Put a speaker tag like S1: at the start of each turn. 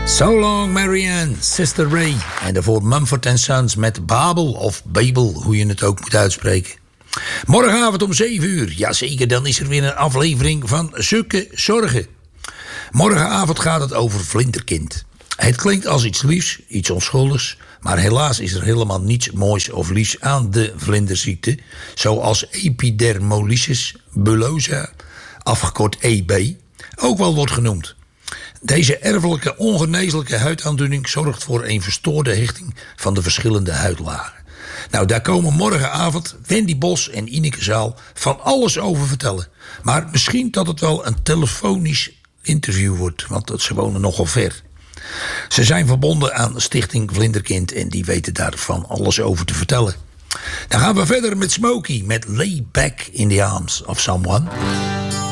S1: So Long Marianne, Sister Ray. En daarvoor Mumford & Sons met Babel of Babel, hoe je het ook moet uitspreken. Morgenavond om 7 uur, jazeker, dan is er weer een aflevering van Zukke Zorgen. Morgenavond gaat het over Vlinderkind. Het klinkt als iets liefs, iets onschuldigs, maar helaas is er helemaal niets moois of liefs aan de vlinderziekte, zoals epidermolysis bullosa, afgekort EB, ook wel wordt genoemd. Deze erfelijke ongeneeslijke huidaandoening zorgt voor een verstoorde hechting van de verschillende huidlagen. Nou, daar komen morgenavond Wendy Bos en Ineke Zaal van alles over vertellen. Maar misschien dat het wel een telefonisch interview wordt, want ze wonen nogal ver. Ze zijn verbonden aan Stichting Vlinderkind en die weten daar van alles over te vertellen. Dan gaan we verder met Smokey met Lay Back in the Arms of Someone.